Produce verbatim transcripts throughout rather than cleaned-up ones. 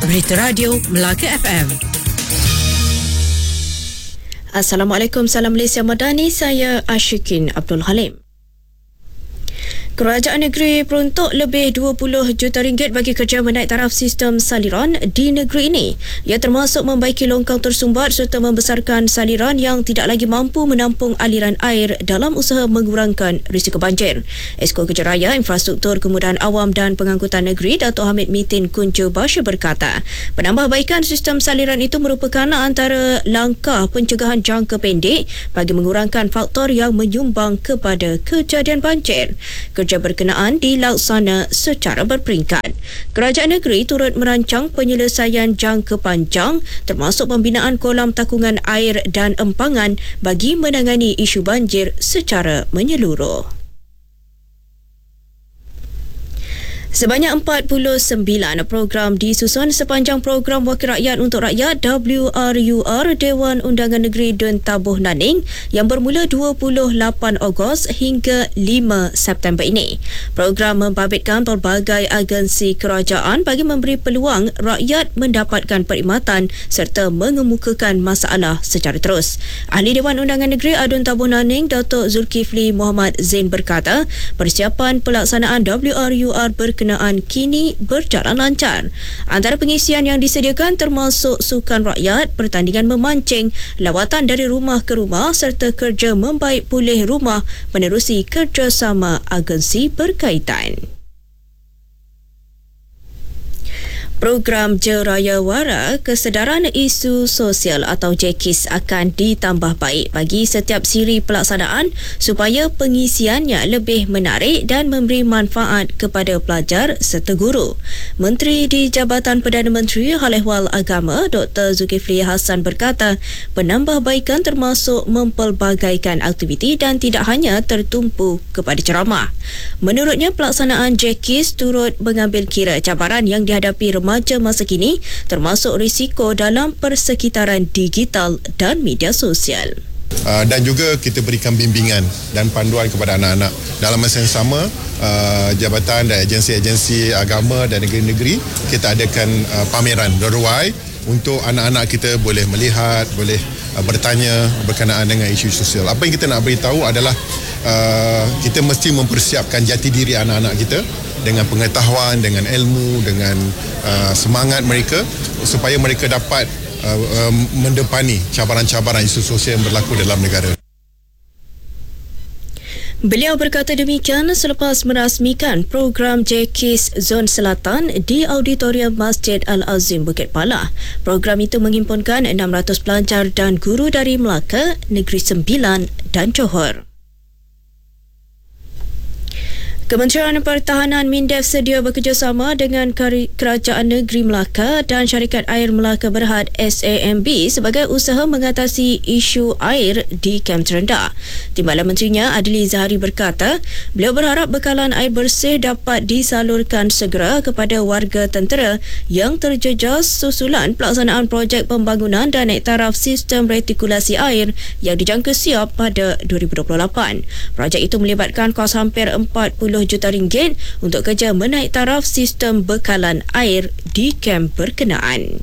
Berita Radio Melaka F M. Assalamualaikum, salam Malaysia Madani, saya Ashikin Abdul Halim. Kerajaan negeri peruntuk lebih dua puluh juta ringgit bagi kerja menaik taraf sistem saliran di negeri ini. Ia termasuk membaiki longkang tersumbat serta membesarkan saliran yang tidak lagi mampu menampung aliran air dalam usaha mengurangkan risiko banjir. Esko Kerja Raya, Infrastruktur Kemudahan Awam dan Pengangkutan Negeri, Datuk Hamid Mitin Kuncu Bashir berkata, penambahbaikan sistem saliran itu merupakan antara langkah pencegahan jangka pendek bagi mengurangkan faktor yang menyumbang kepada kejadian banjir. Kerja berkenaan dilaksana secara berperingkat. Kerajaan negeri turut merancang penyelesaian jangka panjang termasuk pembinaan kolam takungan air dan empangan bagi menangani isu banjir secara menyeluruh. Sebanyak empat puluh sembilan program disusun sepanjang program Wakil Rakyat untuk Rakyat W R U R Dewan Undangan Negeri Dun Tabuh Naning yang bermula dua puluh lapan Ogos hingga lima September ini. Program membabitkan pelbagai agensi kerajaan bagi memberi peluang rakyat mendapatkan perkhidmatan serta mengemukakan masalah secara terus. Ahli Dewan Undangan Negeri Dun Tabuh Naning, Datuk Zulkifli Muhammad Zain berkata, persiapan pelaksanaan W R U R berkenaan kini berjalan lancar. Antara pengisian yang disediakan termasuk sukan rakyat, pertandingan memancing, lawatan dari rumah ke rumah serta kerja membaik pulih rumah menerusi kerjasama agensi berkaitan. Program Jeraya Wara Kesedaran Isu Sosial atau J K I S akan ditambah baik bagi setiap siri pelaksanaan supaya pengisiannya lebih menarik dan memberi manfaat kepada pelajar serta guru. Menteri di Jabatan Perdana Menteri Hal Ehwal Agama Doktor Zulkifli Hassan berkata, penambahbaikan termasuk mempelbagaikan aktiviti dan tidak hanya tertumpu kepada ceramah. Menurutnya, pelaksanaan J K I S turut mengambil kira cabaran yang dihadapi remaja masa kini termasuk risiko dalam persekitaran digital dan media sosial. Uh, dan juga kita berikan bimbingan dan panduan kepada anak-anak. Dalam masa yang sama, uh, jabatan dan agensi-agensi agama dan negeri-negeri kita adakan uh, pameran doruai untuk anak-anak kita boleh melihat, boleh uh, bertanya berkenaan dengan isu sosial. Apa yang kita nak beritahu adalah uh, kita mesti mempersiapkan jati diri anak-anak kita dengan pengetahuan, dengan ilmu, dengan uh, semangat mereka supaya mereka dapat uh, uh, mendepani cabaran-cabaran isu sosial yang berlaku dalam negara. Beliau berkata demikian selepas merasmikan program J K I S Zon Selatan di Auditorium Masjid Al-Azim Bukit Palah. Program itu menghimpunkan enam ratus pelajar dan guru dari Melaka, Negeri Sembilan dan Johor. Kementerian Pertahanan MINDEF sedia bekerjasama dengan Kerajaan Negeri Melaka dan Syarikat Air Melaka Berhad S A M B sebagai usaha mengatasi isu air di Kem Terendah. Timbalan Menterinya Adli Zahari berkata, beliau berharap bekalan air bersih dapat disalurkan segera kepada warga tentera yang terjejas susulan pelaksanaan projek pembangunan dan naik taraf sistem retikulasi air yang dijangka siap pada dua ribu dua puluh lapan. Projek itu melibatkan kos hampir empat puluh juta ringgit untuk kerja menaik taraf sistem bekalan air di kem berkenaan.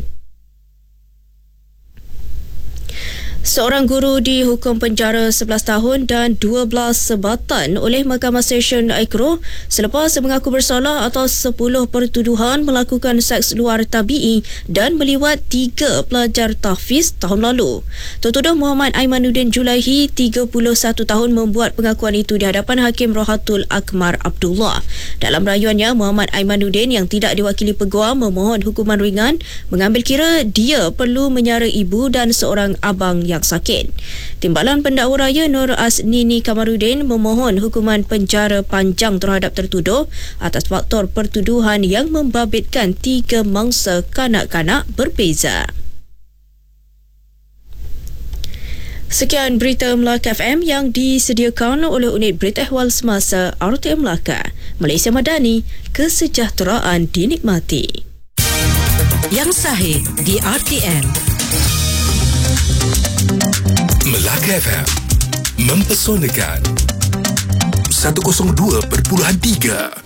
Seorang guru dihukum penjara sebelas tahun dan dua belas sebatan oleh Mahkamah Session Aikro selepas mengaku bersalah atas sepuluh pertuduhan melakukan seks luar tabi'i dan meliwat tiga pelajar tahfiz tahun lalu. Tertuduh Muhammad Aimanuddin Julaihi, tiga puluh satu tahun, membuat pengakuan itu di hadapan Hakim Rohatul Akmar Abdullah. Dalam rayuannya, Muhammad Aimanuddin yang tidak diwakili peguam memohon hukuman ringan mengambil kira dia perlu menyara ibu dan seorang abang yang sakit. Timbalan Pendakwa Raya Nur Asnini Kamarudin memohon hukuman penjara panjang terhadap tertuduh atas faktor pertuduhan yang membabitkan tiga mangsa kanak-kanak berbeza. Sekian berita Melaka F M yang disediakan oleh unit berita ehwal semasa R T M Melaka. Malaysia Madani, kesejahteraan dinikmati. Yang sahih di R T M. Melaka F M mempesonakan seratus dua perpuluhan tiga.